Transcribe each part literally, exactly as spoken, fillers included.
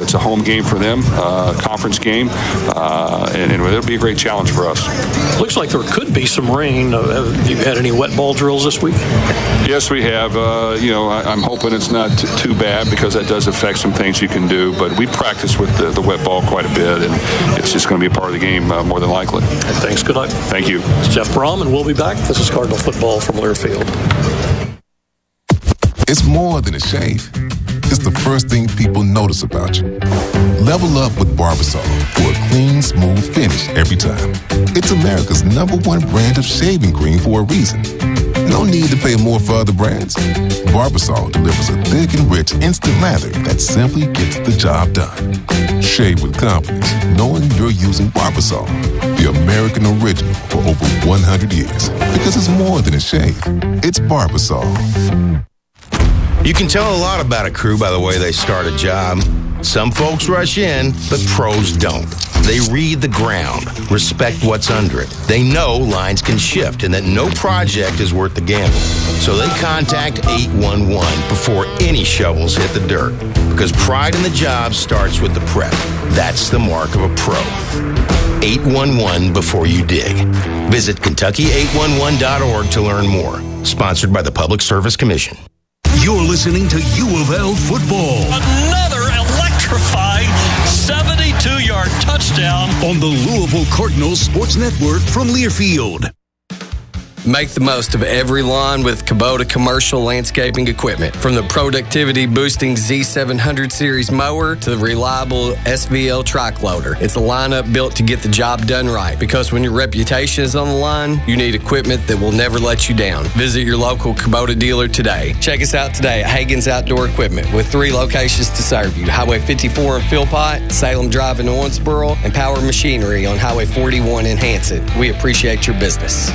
it's a home game for them, uh, conference game, uh, and, and it'll be a great challenge for us. Looks like there could be some rain. Uh, have you had any wet ball drills this week? Yes, we have. Uh, you know, I, I'm hoping it's not t- too bad because that does affect some things you can do. But we practice with the, the wet ball quite a bit, and it's just going to be a part of the game uh, more than likely. And thanks. Good night. Thank you. It's Jeff Brom, and we'll be back. This is Cardinal Football from Learfield. It's more than a shave. It's the first thing people notice about you. Level up with Barbasol for a clean, smooth finish every time. It's America's number one brand of shaving cream for a reason. No need to pay more for other brands. Barbasol delivers a thick and rich instant lather that simply gets the job done. Shave with confidence, knowing you're using Barbasol, the American original for over one hundred years. Because it's more than a shave. It's Barbasol. You can tell a lot about a crew by the way they start a job. Some folks rush in, but pros don't. They read the ground, respect what's under it. They know lines can shift and that no project is worth the gamble. So they contact eight one one before any shovels hit the dirt. Because pride in the job starts with the prep. That's the mark of a pro. eight one one before you dig. Visit Kentucky eight one one dot org to learn more. Sponsored by the Public Service Commission. You're listening to U of L football. Another electrifying seventy-two-yard touchdown On the Louisville Cardinals Sports Network from Learfield. Make the most of every lawn with Kubota commercial landscaping equipment. From the productivity-boosting Z seven hundred series mower to the reliable S V L track loader. It's a lineup built to get the job done right. Because when your reputation is on the line, you need equipment that will never let you down. Visit your local Kubota dealer today. Check us out today at Hagen's Outdoor Equipment with three locations to serve you. Highway fifty-four in Philpott, Salem Drive in Owensboro, and Power Machinery on Highway forty-one in Hanson. We appreciate your business.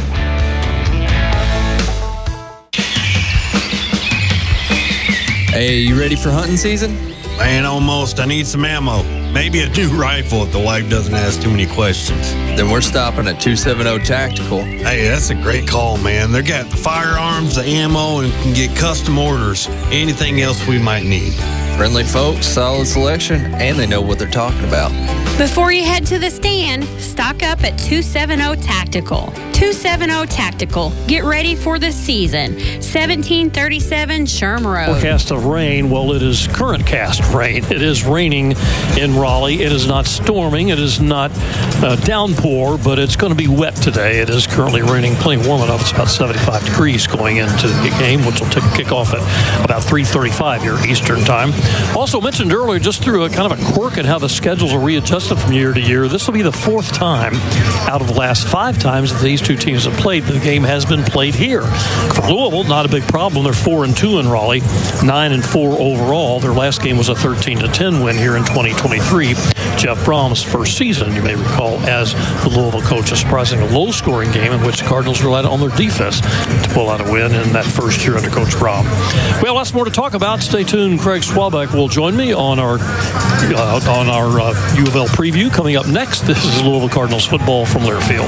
Hey, you ready for hunting season? Man, almost. I need some ammo. Maybe a new rifle if the wife doesn't ask too many questions. Then we're stopping at two seventy Tactical. Hey, that's a great call, man. They got the firearms, the ammo, and can get custom orders. Anything else we might need. Friendly folks, solid selection, and they know what they're talking about. Before you head to the stand, stock up at two seventy Tactical. two seventy Tactical. Get ready for the season. seventeen thirty-seven Sherm Road. Forecast of rain. Well, it is current cast rain. It is raining in Raleigh. It is not storming. It is not uh, downpour, but it's going to be wet today. It is currently raining, plenty warm enough. It's about seventy-five degrees going into the game, which will take kick off at about three thirty-five here Eastern time. Also mentioned earlier, just through a kind of a quirk in how the schedules are readjusted from year to year, this will be the fourth time out of the last five times that these two teams have played. The game has been played here. For Louisville, not a big problem. They're four and two in Raleigh, nine and four overall. Their last game was a thirteen to ten win here in twenty twenty-three. Jeff Brom's first season, you may recall, as the Louisville coach, a surprisingly low-scoring game in which the Cardinals relied on their defense to pull out a win in that first year under Coach Brom. Well, lots more to talk about. Stay tuned. Craig Swabeck will join me on our uh, on our uh, U of L preview coming up next. This is Louisville Cardinals football from Learfield.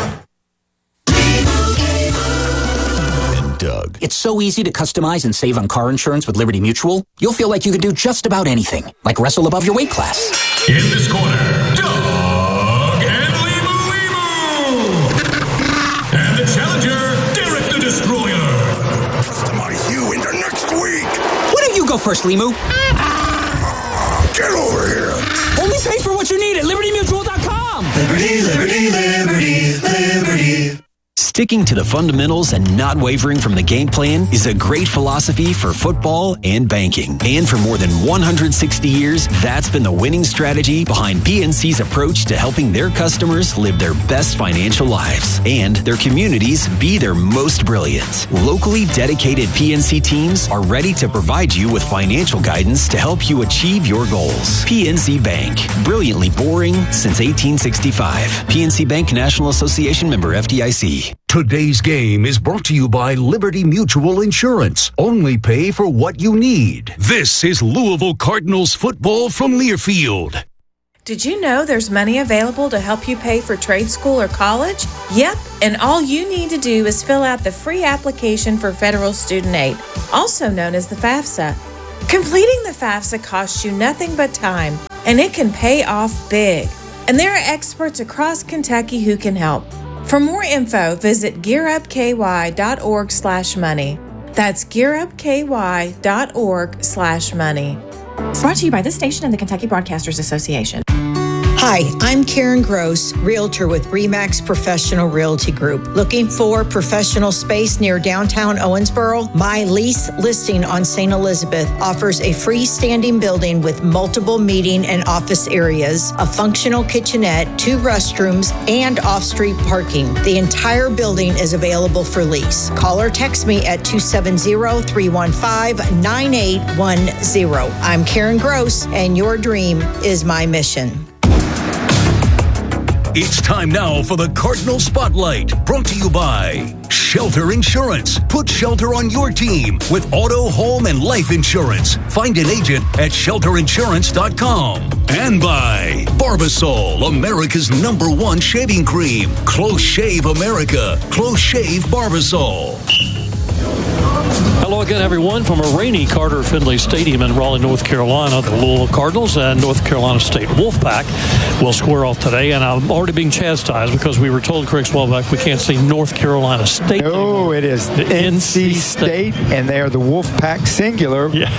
Doug. It's so easy to customize and save on car insurance with Liberty Mutual. You'll feel like you could do just about anything, like wrestle above your weight class. In this corner, Doug and Limu Limu. And the challenger, Derek the Destroyer. Customize you into next week. Why don't you go first, Limu? Get over here. Only pay for what you need at liberty mutual dot com. Liberty, liberty, liberty, liberty. Sticking to the fundamentals and not wavering from the game plan is a great philosophy for football and banking. And for more than one hundred sixty years, that's been the winning strategy behind P N C's approach to helping their customers live their best financial lives and their communities be their most brilliant. Locally dedicated P N C teams are ready to provide you with financial guidance to help you achieve your goals. P N C Bank, brilliantly boring since eighteen sixty-five. P N C Bank, National Association member, F D I C. Today's game is brought to you by Liberty Mutual Insurance. Only pay for what you need. This is Louisville Cardinals football from Learfield. Did you know there's money available to help you pay for trade school or college? Yep, and all you need to do is fill out the free application for federal student aid, also known as the FAFSA. Completing the FAFSA costs you nothing but time. and it can pay off big. And there are experts across Kentucky who can help. For more info, visit gearupky.org slash money. That's gearupky.org slash money. Brought to you by this station and the Kentucky Broadcasters Association. Hi, I'm Karen Gross, Realtor with RE/MAX Professional Realty Group. Looking for professional space near downtown Owensboro? My lease listing on Saint Elizabeth offers a freestanding building with multiple meeting and office areas, a functional kitchenette, two restrooms, and off-street parking. The entire building is available for lease. Call or text me at two seven zero, three one five, nine eight one zero. I'm Karen Gross, and your dream is my mission. It's time now for the Cardinal Spotlight, brought to you by Shelter Insurance. Put shelter on your team with auto, home, and life insurance. Find an agent at shelter insurance dot com. And by Barbasol, America's number one shaving cream. Close Shave America. Close Shave Barbasol. Hello again, everyone, from a rainy Carter Finley Stadium in Raleigh, North Carolina. The Louisville Cardinals and North Carolina State Wolfpack will square off today, and I'm already being chastised because we were told, Craig Swellback, we can't say North Carolina State. No, anymore. It is the N C State, and they are the Wolfpack singular. Yeah.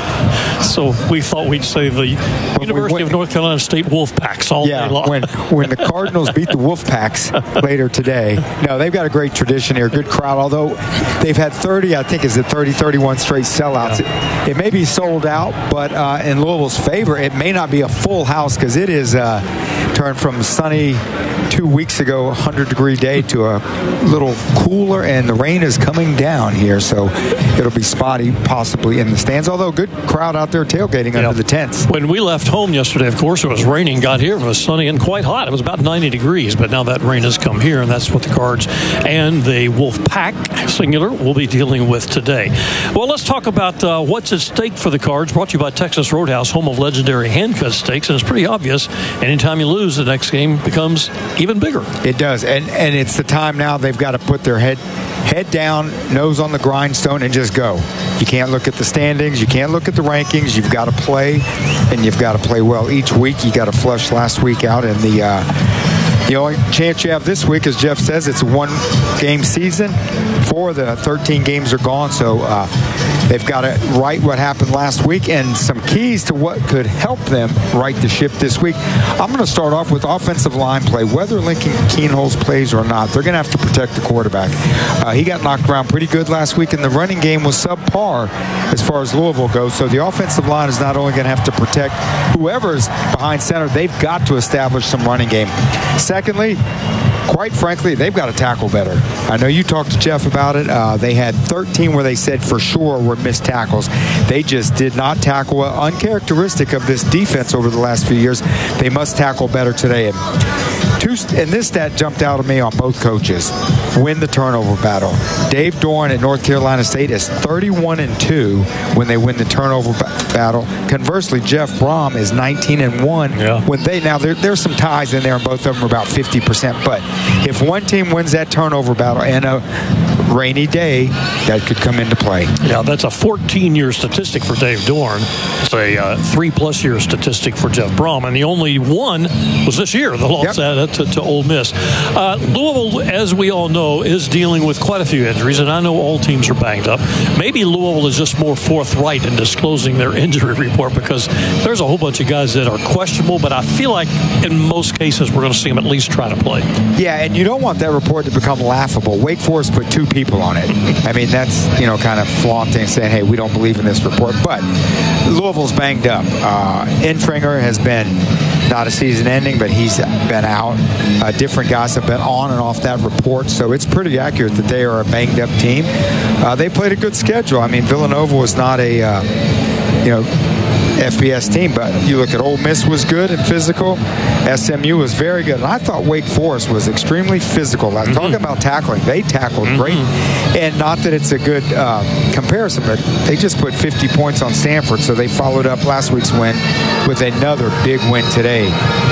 So we thought we'd say the but University went, of North Carolina State Wolfpacks all yeah, day long. when when the Cardinals beat the Wolfpacks later today. No, they've got a great tradition here, good crowd. Although they've had thirty, I think, is it thirty, thirty-one straight sellouts. Yeah. It, it may be sold out, but uh, in Louisville's favor, it may not be a full house because it is uh, turned from sunny two weeks ago, one hundred degree day, to a little cooler, and the rain is coming down here, so it'll be spotty possibly in the stands, although good crowd out there tailgating yeah. under the tents. When we left home yesterday, of course, it was raining, got here, it was sunny and quite hot. It was about ninety degrees, but now that rain has come here, and that's what the Cards and the Wolfpack, singular, will be dealing with today. Well, let's talk about uh, what's at stake for the Cards, brought to you by Texas Roadhouse, home of legendary hand-cut steaks, and it's pretty obvious, anytime you lose, the next game becomes even bigger. It does, and and it's the time now they've got to put their head head down, nose on the grindstone, and just go. You can't look at the standings, you can't look at the rankings, you've got to play, and you've got to play well each week. You got to flush last week out, and the uh, the only chance you have this week, as Jeff says, it's a one-game season. Four of the thirteen games are gone, so uh, they've got to right what happened last week and some keys to what could help them right the ship this week. I'm going to start off with offensive line play. Whether Lincoln Keenholz plays or not, they're going to have to protect the quarterback. Uh, he got knocked around pretty good last week, and the running game was subpar as far as Louisville goes. So the offensive line is not only going to have to protect whoever's behind center, they've got to establish some running game. Secondly, quite frankly, they've got to tackle better. I know you talked to Jeff about it. Uh, they had thirteen where they said for sure were missed tackles. They just did not tackle well. Uncharacteristic of this defense over the last few years. They must tackle better today. And, two, and this stat jumped out at me on both coaches. Win the turnover battle. Dave Doran at North Carolina State is thirty-one and two when they win the turnover ba- battle. Conversely, Jeff Brom is nineteen and one yeah. when they now there, there's some ties in there, and both of them are about fifty percent. But if one team wins that turnover battle and a rainy day, that could come into play. Yeah, that's a fourteen-year statistic for Dave Dorn. It's a uh, three-plus-year statistic for Jeff Brom, and the only one was this year, the loss yep. to, to Ole Miss. Uh, Louisville, as we all know, is dealing with quite a few injuries, and I know all teams are banged up. Maybe Louisville is just more forthright in disclosing their injury report because there's a whole bunch of guys that are questionable, but I feel like in most cases we're going to see them at least try to play. Yeah, and you don't want that report to become laughable. Wake Forest put two people on it. I mean, that's, you know, kind of flaunting, saying, hey, we don't believe in this report. But Louisville's banged up. Uh, Entringer has been not a season ending, but he's been out. Uh, different guys have been on and off that report, so it's pretty accurate that they are a banged up team. Uh, they played a good schedule. I mean, Villanova was not a, uh, you know, F B S team, but you look at Ole Miss was good and physical. S M U was very good. And I thought Wake Forest was extremely physical. I'm mm-hmm. talking about tackling. They tackled mm-hmm. great. And not that it's a good uh, comparison, but they just put fifty points on Stanford, so they followed up last week's win with another big win today.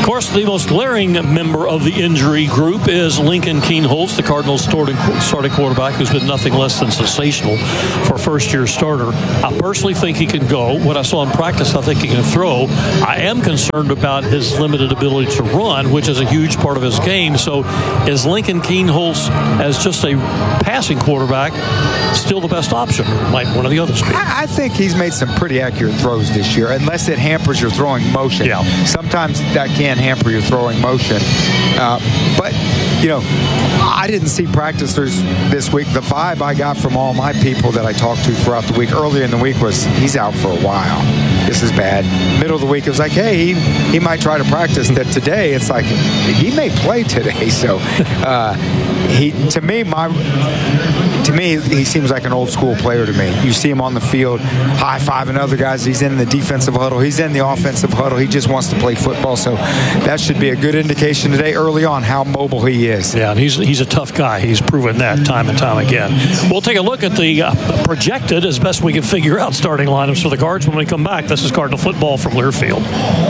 Of course, the most glaring member of the injury group is Lincoln Kienholz, the Cardinals' starting starting quarterback, who's been nothing less than sensational for a first-year starter. I personally think he can go. What I saw in practice, I think he can throw. I am concerned about his limited ability to run, which is a huge part of his game. So is Lincoln Kienholz, as just a passing quarterback, still the best option? Might one of the others be? I, I think he's made some pretty accurate throws this year, unless it hampers your throwing motion. Yeah. Sometimes that can hamper your throwing motion. Uh, but, you know, I didn't see practicers this week. The vibe I got from all my people that I talked to throughout the week, earlier in the week, was he's out for a while. This is bad. Middle of the week, it was like, hey, he, he might try to practice. That today, it's like, he may play today. So, uh, he to me, my to me, he seems like an old school player to me. You see him on the field, high-fiving other guys. He's in the defensive huddle. He's in the offensive huddle. He just wants to play football. So that should be a good indication today, early on, how mobile he is. Yeah, and he's he's a tough guy. He's proven that time and time again. We'll take a look at the uh, projected, as best we can figure out, starting lineups for the Cards when we come back. This is Cardinal Football from Learfield.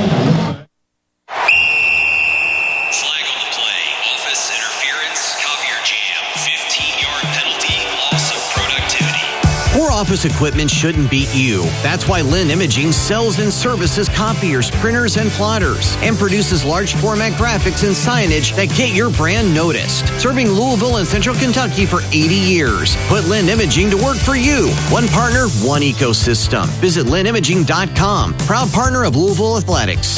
Office equipment shouldn't beat you. That's why Lynn Imaging sells and services copiers, printers, and plotters, and produces large format graphics and signage that get your brand noticed. Serving Louisville and Central Kentucky for eighty years. Put Lynn Imaging to work for you. One partner, one ecosystem. Visit lynn imaging dot com. Proud partner of Louisville Athletics.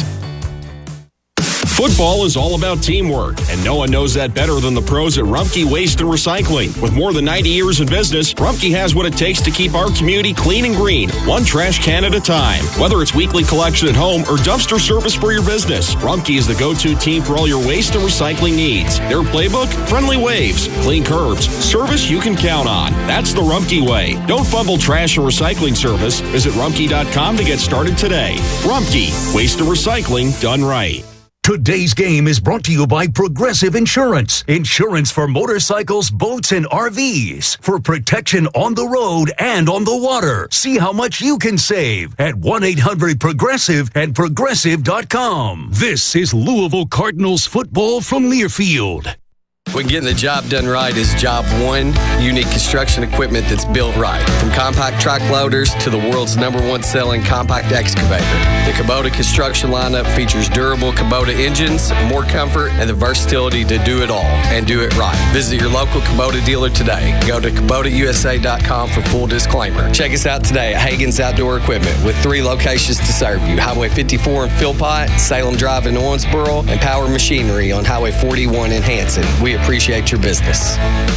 Football is all about teamwork, and no one knows that better than the pros at Rumpke Waste and Recycling. With more than ninety years in business, Rumpke has what it takes to keep our community clean and green, one trash can at a time. Whether it's weekly collection at home or dumpster service for your business, Rumpke is the go-to team for all your waste and recycling needs. Their playbook? Friendly waves, clean curbs, service you can count on. That's the Rumpke way. Don't fumble trash and recycling service. Visit rumpke dot com to get started today. Rumpke, waste and recycling done right. Today's game is brought to you by Progressive Insurance. Insurance for motorcycles, boats, and R Vs. For protection on the road and on the water. See how much you can save at one eight hundred progressive and progressive dot com. This is Louisville Cardinals football from Learfield. When getting the job done right is job one. Unique construction equipment that's built right. From compact track loaders to the world's number one selling compact excavator. The Kubota construction lineup features durable Kubota engines, more comfort, and the versatility to do it all and do it right. Visit your local Kubota dealer today. Go to Kubota U S A dot com for full disclaimer. Check us out today at Hagen's Outdoor Equipment with three locations to serve you. Highway fifty-four in Philpott, Salem Drive in Owensboro, and Power Machinery on Highway forty-one in Hanson. We appreciate your business.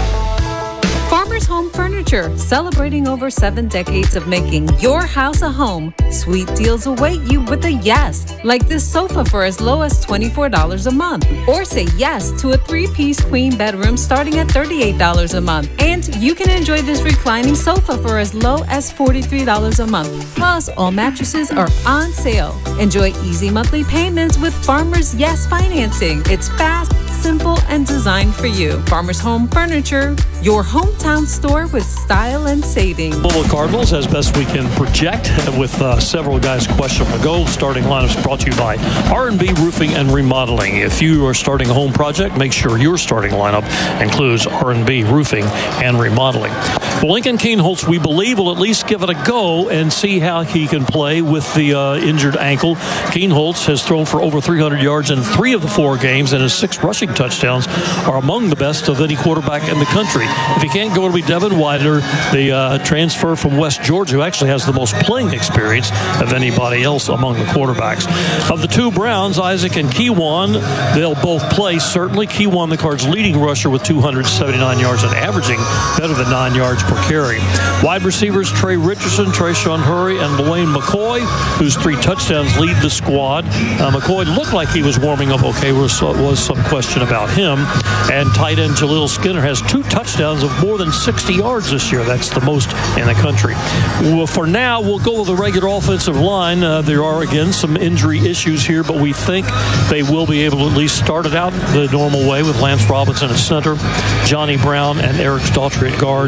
Farmers Home Furniture, celebrating over seven decades of making your house a home. Sweet deals await you with a yes, like this sofa for as low as twenty-four dollars a month. Or say yes to a three-piece queen bedroom starting at thirty-eight dollars a month. And you can enjoy this reclining sofa for as low as forty-three dollars a month. Plus, all mattresses are on sale. Enjoy easy monthly payments with Farmers Yes Financing. It's fast, simple, and designed for you. Farmers Home Furniture, your hometown store with style and savings. Louisville Cardinals, as best we can project, with uh, several guys questionable to go. Starting lineups brought to you by R and B Roofing and Remodeling. If you are starting a home project, make sure your starting lineup includes R and B Roofing and Remodeling. Well, Lincoln Kienholz, we believe, will at least give it a go and see how he can play with the uh, injured ankle. Kienholz has thrown for over three hundred yards in three of the four games, and his six rushing touchdowns are among the best of any quarterback in the country. If he can't go, it'll be Devin Widener, the uh, transfer from West Georgia, who actually has the most playing experience of anybody else among the quarterbacks. Of the two Browns, Isaac and Kewan, they'll both play, certainly. Kewan, the Cards' leading rusher with two hundred seventy-nine yards and averaging better than nine yards per carry. Wide receivers Trey Richardson, Trayshawn Hurry, and Dwayne McCoy, whose three touchdowns lead the squad. Uh, McCoy looked like he was warming up okay. There was, was some question about him. And tight end Jaleel Skinner has two touchdowns of more than sixty yards this year. That's the most in the country. Well, for now, we'll go with the regular offensive line. Uh, there are, again, some injury issues here, but we think they will be able to at least start it out the normal way with Lance Robinson at center, Johnny Brown and Eric Daughtry at guards, and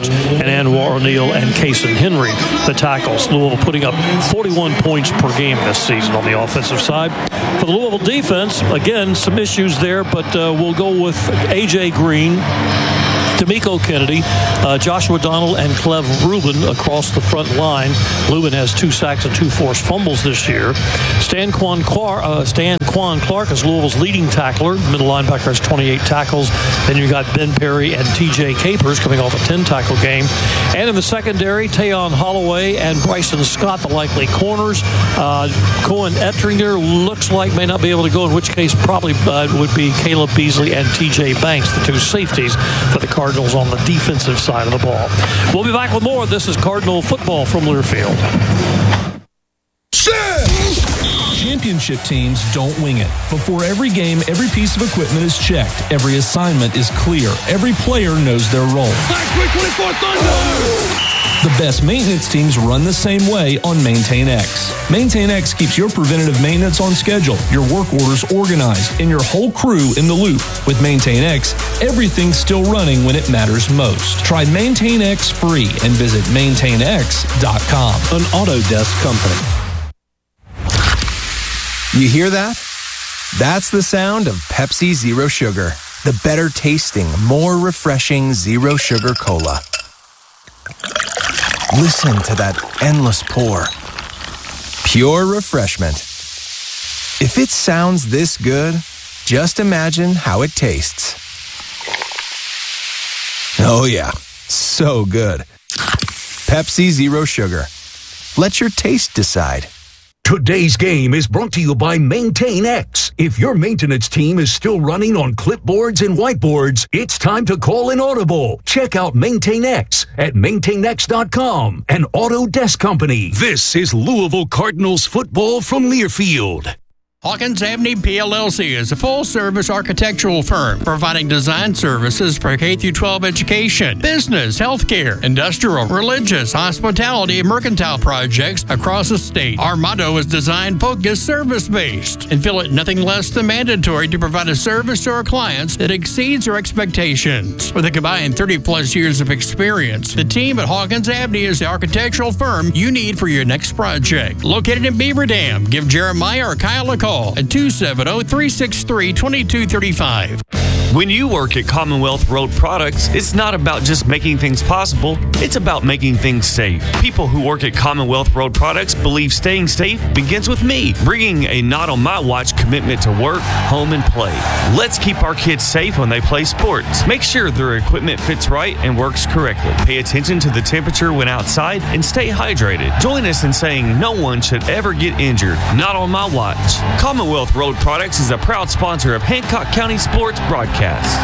Anwar O'Neal and Kason Henry, the tackles. Louisville putting up forty-one points per game this season on the offensive side. For the Louisville defense, again, some issues there, but uh, we'll go with A J Green, D'Amico Kennedy, uh, Joshua Donald, and Clev Rubin across the front line. Rubin has two sacks and two forced fumbles this year. Stan Quan Clark, uh, Stan Quan Clark is Louisville's leading tackler. Middle linebacker has twenty-eight tackles. Then you've got Ben Perry and T J Capers coming off a ten-tackle game. And in the secondary, Tayon Holloway and Bryson Scott, the likely corners. Uh, Cohen Ettinger looks like may not be able to go, in which case probably uh, would be Caleb Beasley and T J Banks, the two safeties for the Cardinals on the defensive side of the ball. We'll be back with more. This is Cardinal football from Learfield. Championship teams don't wing it. Before every game, every piece of equipment is checked. Every assignment is clear. Every player knows their role. The best maintenance teams run the same way on MaintainX. MaintainX keeps your preventative maintenance on schedule, your work orders organized, and your whole crew in the loop. With MaintainX, everything's still running when it matters most. Try MaintainX free and visit maintain x dot com. An Autodesk company. You hear that? That's the sound of Pepsi Zero Sugar, the better tasting, more refreshing zero sugar cola. Listen to that endless pour. Pure refreshment. If it sounds this good, just imagine how it tastes. Oh yeah, so good. Pepsi Zero Sugar. Let your taste decide. Today's game is brought to you by MaintainX. If your maintenance team is still running on clipboards and whiteboards, it's time to call an audible. Check out MaintainX at maintain x dot com, an Autodesk company. This is Louisville Cardinals football from Learfield. Hawkins Avenue P L L C is a full-service architectural firm providing design services for K through twelve education, business, healthcare, industrial, religious, hospitality, and mercantile projects across the state. Our motto is design focused, service-based, and feel it nothing less than mandatory to provide a service to our clients that exceeds our expectations. With a combined thirty plus years of experience, the team at Hawkins Avenue is the architectural firm you need for your next project. Located in Beaver Dam, give Jeremiah or Kyle a call at two seven zero, three six three, two two three five. When you work at Commonwealth Road Products, it's not about just making things possible, it's about making things safe. People who work at Commonwealth Road Products believe staying safe begins with me, bringing a not on my watch commitment to work, home, and play. Let's keep our kids safe when they play sports. Make sure their equipment fits right and works correctly. Pay attention to the temperature when outside and stay hydrated. Join us in saying no one should ever get injured, not on my watch. Commonwealth Road Products is a proud sponsor of Hancock County Sports Broadcast.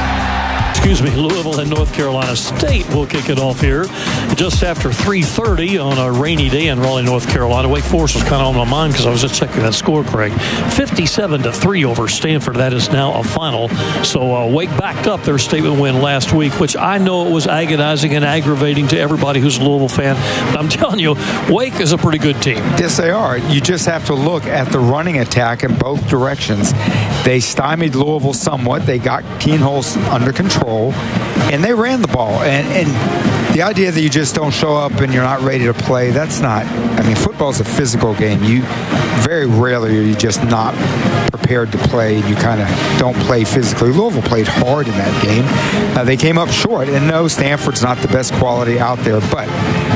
Excuse me, Louisville and North Carolina State will kick it off here just after three thirty on a rainy day in Raleigh, North Carolina. Wake Forest was kind of on my mind because I was just checking that score, Craig. fifty-seven to three over Stanford. That is now a final. So uh, Wake backed up their statement win last week, which I know it was agonizing and aggravating to everybody who's a Louisville fan. But I'm telling you, Wake is a pretty good team. Yes, they are. You just have to look at the running attack in both directions. They stymied Louisville somewhat. They got Keene Holst under control, and they ran the ball. And, and the idea that you just don't show up and you're not ready to play, that's not, I mean, football's a physical game. You very rarely are you just not prepared to play and you kind of don't play physically. Louisville played hard in that game. Uh, they came up short, and no, Stanford's not the best quality out there, but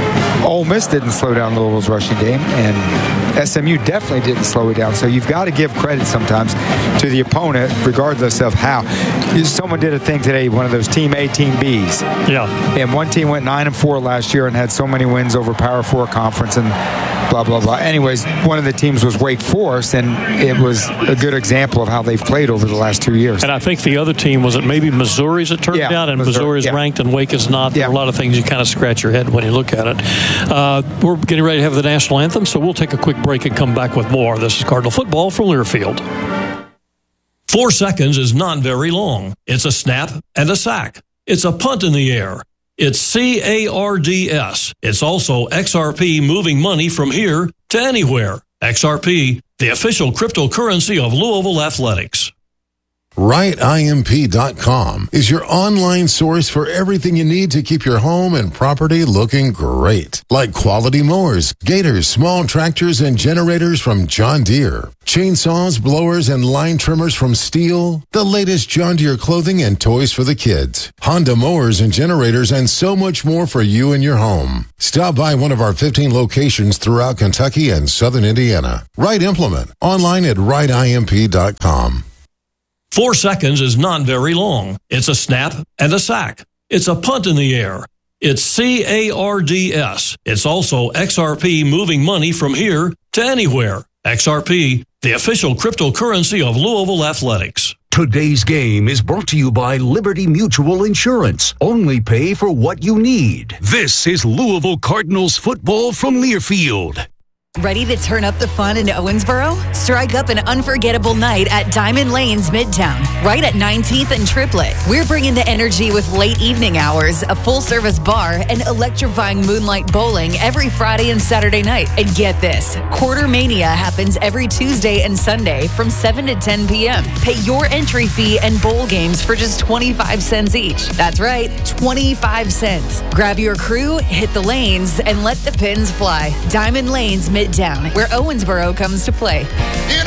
Ole Miss didn't slow down Louisville's rushing game, and S M U definitely didn't slow it down. So you've got to give credit sometimes to the opponent, regardless of how. Someone did a thing today, one of those Team A, Team Bs. Yeah. And one team went nine and four last year and had so many wins over Power Four conference and blah, blah, blah. Anyways, one of the teams was Wake Forest, and it was a good example of how they've played over the last two years. And I think the other team was it maybe Missouri, as it turned Yeah, out, and Missouri, Missouri is yeah. ranked and Wake is not. There Yeah. are a lot of things you kind of scratch your head when you look at it. Uh, we're getting ready to have the national anthem, so we'll take a quick break and come back with more. This is Cardinal Football from Learfield. Four seconds is not very long. It's a snap and a sack. It's a punt in the air. It's C A R D S. It's also X R P, moving money from here to anywhere. X R P, the official cryptocurrency of Louisville Athletics. right I M P dot com is your online source for everything you need to keep your home and property looking great. Like quality mowers, gators, small tractors, and generators from John Deere. Chainsaws, blowers, and line trimmers from Steel. The latest John Deere clothing and toys for the kids. Honda mowers and generators, and so much more for you and your home. Stop by one of our fifteen locations throughout Kentucky and southern Indiana. Right Implement. Online at right I M P dot com. Four seconds is not very long. It's a snap and a sack. It's a punt in the air. It's C A R D S. It's also X R P, moving money from here to anywhere. X R P, the official cryptocurrency of Louisville Athletics. Today's game is brought to you by Liberty Mutual Insurance. Only pay for what you need. This is Louisville Cardinals football from Learfield. Ready to turn up the fun in Owensboro? Strike up an unforgettable night at Diamond Lanes Midtown, right at nineteenth and Triplet. We're bringing the energy with late evening hours, a full-service bar, and electrifying moonlight bowling every Friday and Saturday night. And get this, Quarter Mania happens every Tuesday and Sunday from seven to ten p.m. Pay your entry fee and bowl games for just twenty-five cents each. That's right, twenty-five cents. Grab your crew, hit the lanes, and let the pins fly. Diamond Lanes Midtown, where Owensboro comes to play.